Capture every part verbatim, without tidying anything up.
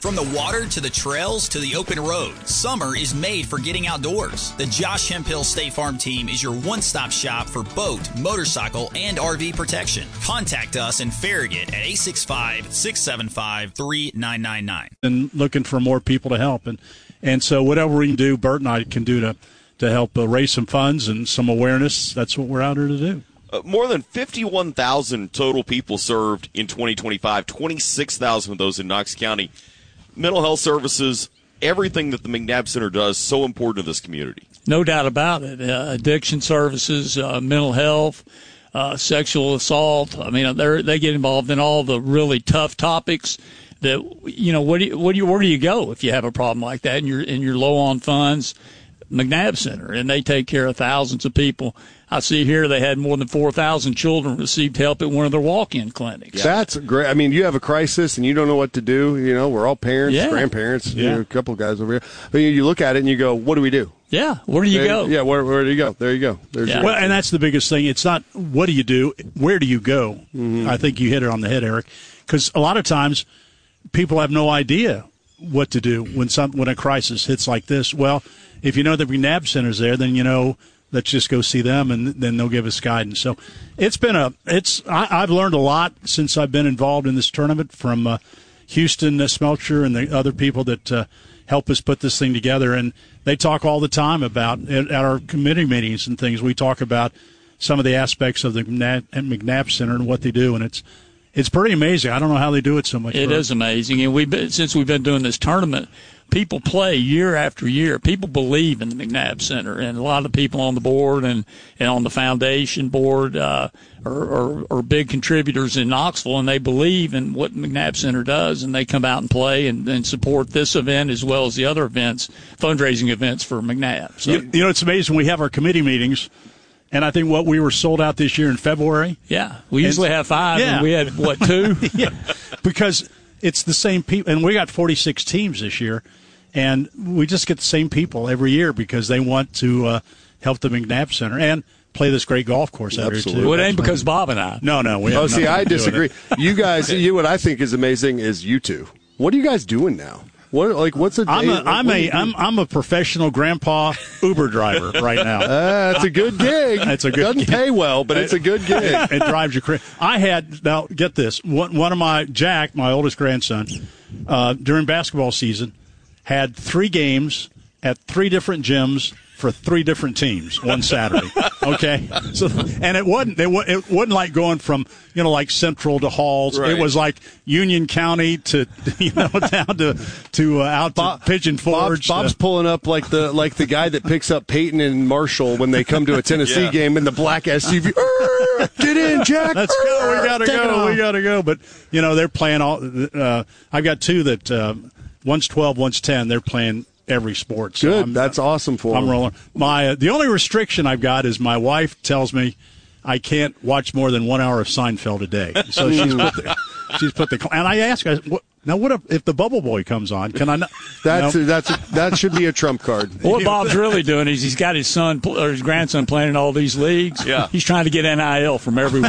From the water to the trails to the open road, summer is made for getting outdoors. The Josh Hemphill State Farm team is your one-stop shop for boat, motorcycle, and R V protection. Contact us in Farragut at eight six five, six seven five, three nine nine nine. And looking for more people to help. And and so whatever we can do, Bert and I can do to, to help uh, raise some funds and some awareness, that's what we're out here to do. Uh, more than fifty-one thousand total people served in twenty twenty-five, twenty-six thousand of those in Knox County. Mental health services, everything that the McNabb Center does, so important to this community. No doubt about it. Uh, addiction services, uh, mental health, uh, sexual assault. I mean, they they get involved in all the really tough topics. That you know, what do you, what do you, where do you go if you have a problem like that and you're and you're low on funds? McNabb Center, and they take care of thousands of people. I see here they had more than four thousand children received help at one of their walk-in clinics. Yeah. That's great. I mean, you have a crisis and you don't know what to do. You know, we're all parents, yeah. grandparents, yeah. you know, a couple of guys over here. But you, you look at it and you go, what do we do? Yeah, where do you there, go? Yeah, where, where do you go? There you go. There's yeah. your Well, and that's the biggest thing. It's not what do you do, where do you go? Mm-hmm. I think you hit it on the head, Eric, because a lot of times people have no idea what to do when some when a crisis hits like this. Well, if you know the McNabb Center's there, then you know, let's just go see them, and then they'll give us guidance. So it's been a it's I, I've learned a lot since I've been involved in this tournament from uh, Houston uh, Smelcher and the other people that uh, help us put this thing together. And they talk all the time about at, at our committee meetings and things. We talk about some of the aspects of the McNabb, McNabb Center and what they do, and it's it's pretty amazing. I don't know how they do it so much. It is amazing, and we've been, since we've been doing this tournament, people play year after year. People believe in the McNabb Center, and a lot of people on the board and, and on the foundation board uh, are, are, are big contributors in Knoxville, and they believe in what McNabb Center does, and they come out and play and, and support this event as well as the other events, fundraising events for McNabb. So, you, you know, it's amazing. We have our committee meetings. And I think what we were sold out this year in February. Yeah, we usually and, have five, yeah. and we had, what, two? Yeah, because it's the same people. And we got forty-six teams this year, and we just get the same people every year because they want to uh, help the McNabb Center and play this great golf course out Absolutely. here, too. Well, it ain't because Bob and I. No, no. We Oh, have see, I to do with disagree. it. You guys, you what I think is amazing is you two. What are you guys doing now? What like what's a day? I'm a, like, I'm what do a you do? I'm I'm a professional grandpa Uber driver right now. Uh, that's a good gig. That's a good Doesn't gig. pay well, but it's a good gig. It, it drives you crazy. I had now get this one one of my Jack, my oldest grandson, uh, during basketball season, had three games at three different gyms for three different teams one Saturday. Okay, so and it wasn't it, wa- it wasn't like going from you know like Central to Halls. Right. It was like Union County to you know down to to uh, out to Bob- Pigeon Forge. Bob, Bob's to, pulling up like the like the guy that picks up Peyton and Marshall when they come to a Tennessee Yeah. game in the black S U V. Err, get in, Jack. Let's go. We gotta Take it go. We off. gotta go. But you know they're playing all. Uh, I've got two that uh, one's twelve, one's ten. They're playing every sport. So Good. I'm, That's awesome for I'm him. rolling. My uh, the only restriction I've got is my wife tells me I can't watch more than one hour of Seinfeld a day. So she's put the, she's put the and I ask her, what, now what if, if the Bubble Boy comes on? Can I not? That's no. a, that's a, that should be a trump card. What Bob's really doing is he's got his son pl- or his grandson playing in all these leagues. Yeah. He's trying to get N I L from everyone.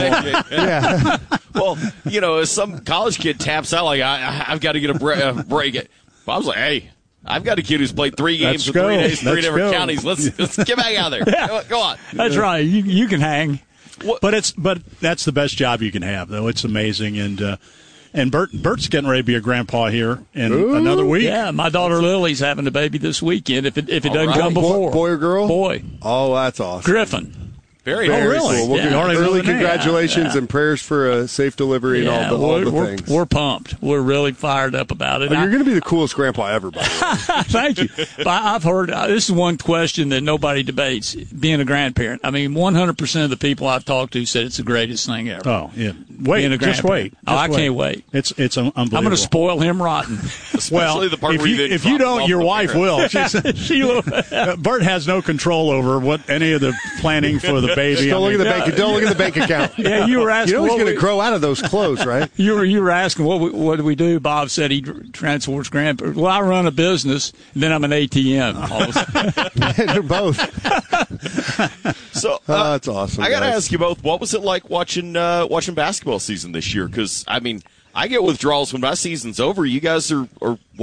Yeah. Well, you know, if some college kid taps out like, I, I've got to get a break. Uh, break. Bob's like, hey, I've got a kid who's played three games Let's for go. three days, three Let's different go. counties. Let's let's get back out there. Yeah. Go, go on. That's right. You you can hang. But it's but that's the best job you can have, though. It's amazing, and uh, and Bert Bert's getting ready to be a grandpa here in Ooh. another week. Yeah, my daughter Lily's having a baby this weekend. If it if it doesn't right. come Boy- before, boy or girl? boy, Oh, that's awesome. Griffin. Very, Very very really? cool. Well, Yeah. good- Already know early the name. congratulations Yeah. and prayers for a safe delivery and Yeah, all the, all we're, the we're, things. we're pumped. We're really fired up about it. Oh, I- you're going to be the coolest grandpa ever, by the way. Thank you. But I've heard uh, this is one question that nobody debates: being a grandparent. I mean, one hundred percent of the people I've talked to said it's the greatest thing ever. Oh yeah. Wait, Being a just grandparent. wait. Oh, Just I can't wait. It's it's un- unbelievable. I'm going to spoil him rotten. Especially Well, the part if where you, you didn't if you drop him don't, off your the wife parent. will. She's, uh, Bert has no control over what any of the planning for the baby. Just don't I look at mean, the bank. Don't look at the bank account. Yeah, you were asking. You know he's what going we- to grow out of those clothes, right? You were you were asking what we, what do we do? Bob said he transports grandparents. Well, I run a business, and then I'm an A T M. All of a sudden. They're both. So uh, Oh, that's awesome. I got to guys. ask you both, what was it like watching uh, watching basketball season this year? Because I mean, I get withdrawals when my season's over. You guys are, are